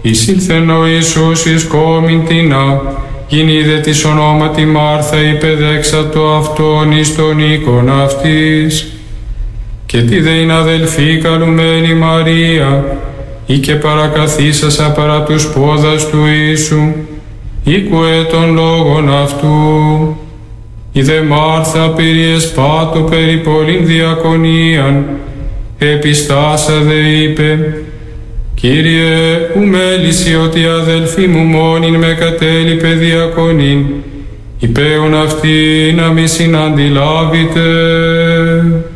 Εισήλθεν ο Ιησούς εις κόμην τινά, γινήδε της ονόματι Μάρθα υπεδέξατο αυτόν εις τον οίκον αυτής. Και τι δειν αδελφή καλουμένη Μαρία, ή και παρακαθίσασα παρά τους πόδας του Ιησού, ήκουε τον λόγον αυτού. Η δε Μάρθα περιεσπάτω περί πολλήν διακονίαν, επιστάσα δε είπε, Κύριε, ου μέλησι ότι η αδελφή μου μόνην με κατέλειπε διακονήν, υπέον αυτή να μη συναντιλάβητε.